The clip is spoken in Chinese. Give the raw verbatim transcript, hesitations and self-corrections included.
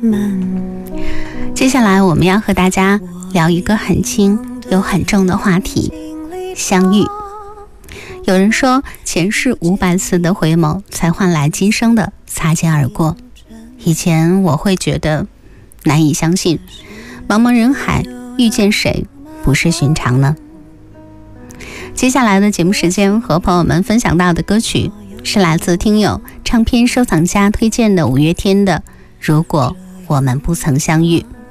接下来我们要和大家聊一个很轻又很重的话题，相遇。有人说，前世五百次的回眸才换来今生的擦肩而过。以前我会觉得难以相信，茫茫人海遇见谁不是寻常呢？接下来的节目时间和朋友们分享到的歌曲是来自听友唱片收藏家推荐的五月天的《如果我们不曾相遇》。